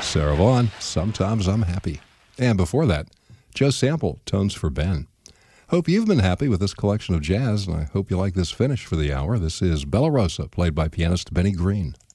Sarah Vaughan, Sometimes I'm Happy. And before that, Joe Sample, Tones for Ben. Hope you've been happy with this collection of jazz, and I hope you like this finish for the hour. This is Bella Rosa, played by pianist Benny Green.